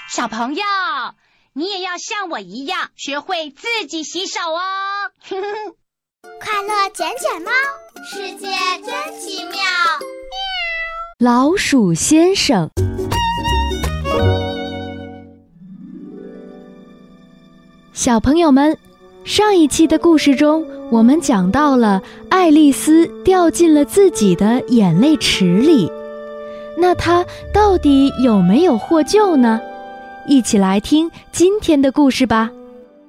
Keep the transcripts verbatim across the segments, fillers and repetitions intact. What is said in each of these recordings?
小朋友，你也要像我一样学会自己洗手哦。 快乐捡捡猫，世界真奇妙。 老鼠先生。小朋友们，上一期的故事中，我们讲到了爱丽丝掉进了自己的眼泪池里，那她到底有没有获救呢？一起来听今天的故事吧。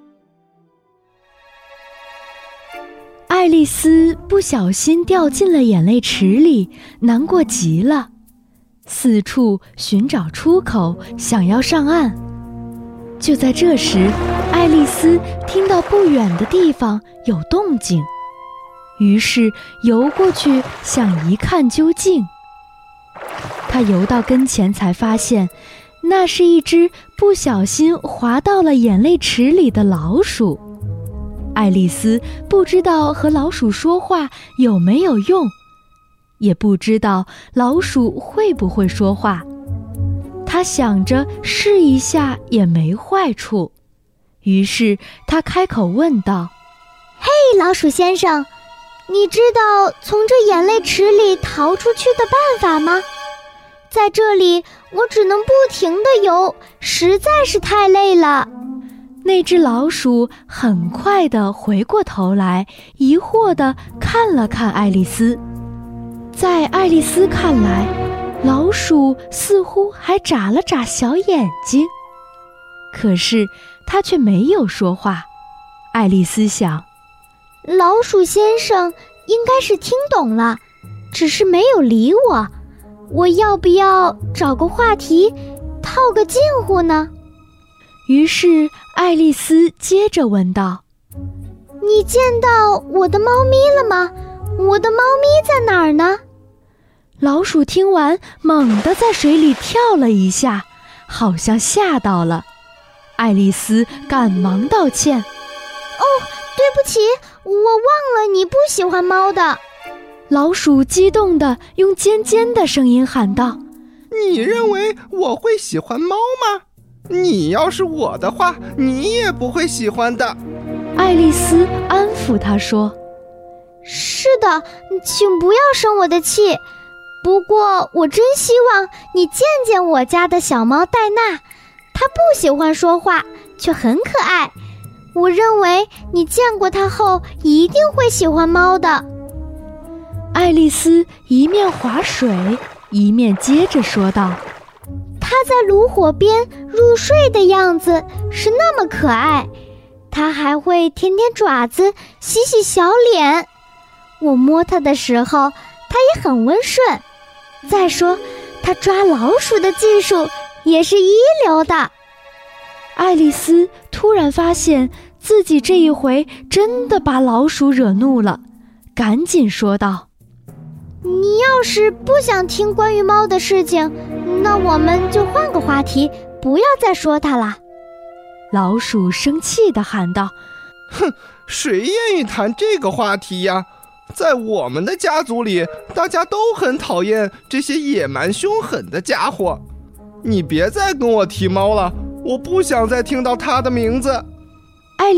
爱丽丝不小心掉进了眼泪池里，难过极了，四处寻找出口，想要上岸。就在这时，爱丽丝听到不远的地方有动静，于是游过去想一看究竟。她游到跟前才发现，那是一只不小心滑到了眼泪池里的老鼠。爱丽丝不知道和老鼠说话有没有用，也不知道老鼠会不会说话。她想着试一下也没坏处，于是她开口问道： 嘿，老鼠先生，你知道从这眼泪池里逃出去的办法吗？在这里我只能不停地游，实在是太累了。 那只老鼠很快地回过头来，疑惑地看了看爱丽丝。在爱丽丝看来，老鼠似乎还眨了眨小眼睛，可是它却没有说话。爱丽丝想， 老鼠先生应该是听懂了，只是没有理我。我要不要找个话题套个近乎呢？ 于是爱丽丝接着问道： 你见到我的猫咪了吗？我的猫咪在哪儿呢？ 老鼠听完，猛地在水里跳了一下，好像吓到了。爱丽丝赶忙道歉： 哦，对不起，我忘了你不喜欢猫的。 老鼠激动地用尖尖的声音喊道： 你认为我会喜欢猫吗？你要是我的话，你也不会喜欢的。 爱丽丝安抚他说： 是的，请不要生我的气。不过我真希望你见见我家的小猫戴娜，它不喜欢说话，却很可爱。我认为你见过它后一定会喜欢猫的。 爱丽丝一面划水，一面接着说道： 它在炉火边入睡的样子是那么可爱，它还会舔舔爪子，洗洗小脸。我摸它的时候，它也很温顺。再说，它抓老鼠的技术也是一流的。 爱丽丝突然发现自己这一回真的把老鼠惹怒了，赶紧说道： 你要是不想听关于猫的事情，那我们就换个话题，不要再说它了。 老鼠生气地喊道： 哼，谁愿意谈这个话题呀？在我们的家族里，大家都很讨厌这些野蛮凶狠的家伙。你别再跟我提猫了，我不想再听到它的名字。